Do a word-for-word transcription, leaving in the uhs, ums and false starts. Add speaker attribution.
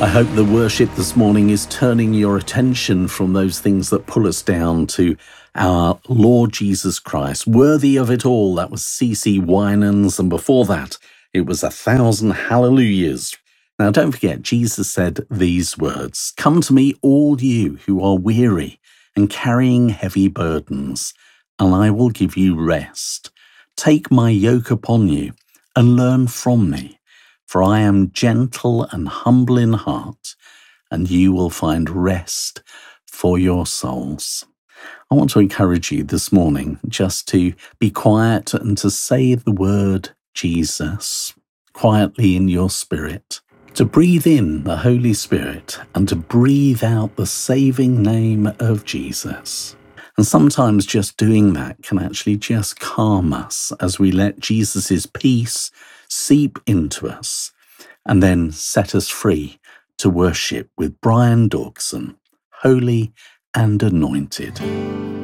Speaker 1: I hope the worship this morning is turning your attention from those things that pull us down to our Lord Jesus Christ, worthy of it all. That was C C Winans, and before that, it was A Thousand Hallelujahs. Now, don't forget, Jesus said these words, "Come to me, all you who are weary and carrying heavy burdens, and I will give you rest. Take my yoke upon you and learn from me, for I am gentle and humble in heart, and you will find rest for your souls." I want to encourage you this morning just to be quiet and to say the word Jesus quietly in your spirit, to breathe in the Holy Spirit and to breathe out the saving name of Jesus. And sometimes just doing that can actually just calm us as we let Jesus' peace seep into us and then set us free to worship with Brian Dawson, Holy and Anointed.